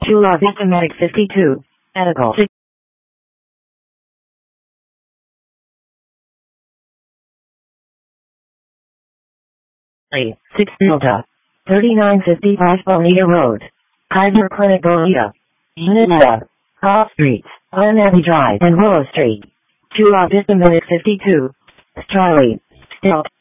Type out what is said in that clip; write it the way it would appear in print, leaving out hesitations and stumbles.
Chula Vista Medic 52. Edible. 6 Delta. 3955 Bonita Road. Kaiser Clinic Bonita. Unit Meta. Off Street. On Abbey Drive and Willow Street. Chula Vista Medic 52. Charlie. Still.